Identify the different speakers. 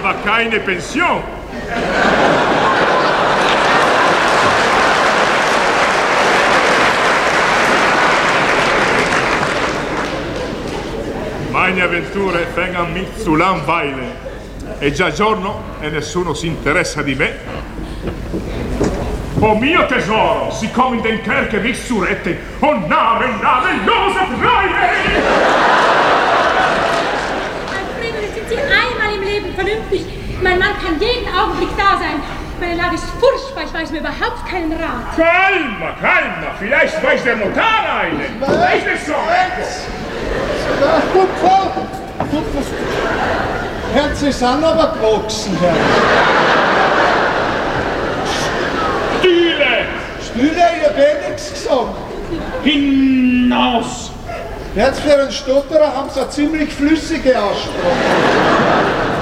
Speaker 1: aber keine Pension. Meine avventure vengono mich zu langweilen. È già giorno e nessuno si interessa di me. Oh mio tesoro, sie kommen den Kerker mich zu retten. Oh Name, namenloser Freunde!
Speaker 2: Alfredo, sind Sie einmal im Leben vernünftig? Mein Mann kann jeden Augenblick da sein. Meine Lage ist furchtbar, ich weiß mir überhaupt keinen Rat.
Speaker 1: Calma, vielleicht weiß der Notar einen. Weiß es so.
Speaker 3: Gut, Frau. Herr, Sie sind aber gewachsen, Herr. Stille, ich hab nichts gesagt.
Speaker 1: Hinaus!
Speaker 3: Jetzt für einen Stotterer haben Sie eine ziemlich flüssige Aussprache.